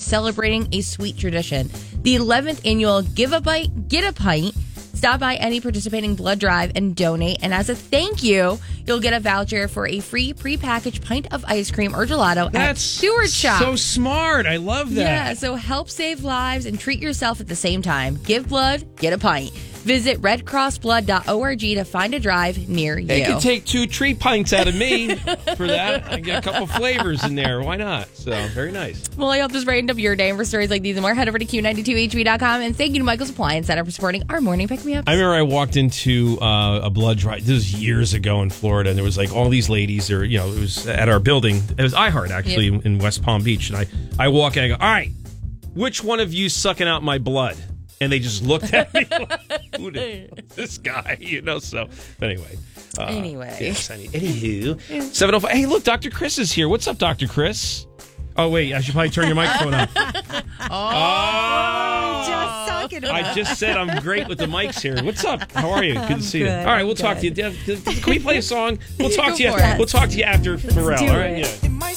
celebrating a sweet tradition. The 11th annual Give a Bite, Get a Pint. Stop by any participating blood drive and donate. And as a thank you, you'll get a voucher for a free prepackaged pint of ice cream or gelato at Stewart Shop. So smart. I love that. Yeah, so help save lives and treat yourself at the same time. Give blood, get a pint. Visit redcrossblood.org to find a drive near you. They can take 2 treat pints out of me for that. I get a couple flavors in there. Why not? So, very nice. Well, I hope this brightened up your day. And for stories like these and more, head over to Q92HV.com. And thank you to Michael's Appliance Center for supporting our morning pick-me-ups. I remember I walked into a blood drive. This was years ago in Florida, and there was like all these ladies. Or it was at our building. It was iHeart, actually, in West Palm Beach. And I walk in and I go, all right, which one of you sucking out my blood? And they just looked at me like, who this guy, so. But anyway. Yes, anywho. 7:05. Hey, look, Dr. Chris is here. What's up, Dr. Chris? Oh, wait, I should probably turn your microphone on. Just talking about. I just said I'm great with the mics here. What's up? How are you? Good to see you. Good, All right, we'll talk to you. Can we play a song? We'll talk to you. We'll talk to you after Pharrell. All right? Yeah.